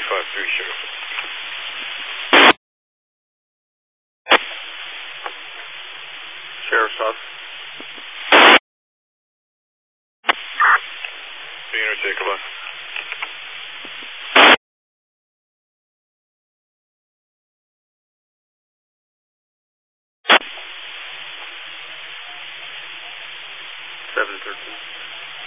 353, Sheriff. Sheriff's office. Unit, take a look. Seven 13.